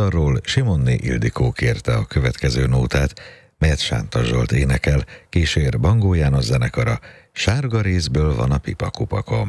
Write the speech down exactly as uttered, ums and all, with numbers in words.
zeneiparról Simonné Ildikó kérte a következő nótát, melyet Sánta Zsolt énekel, kísér Bangó János zenekara, Sárga rézből van a pipakupakom.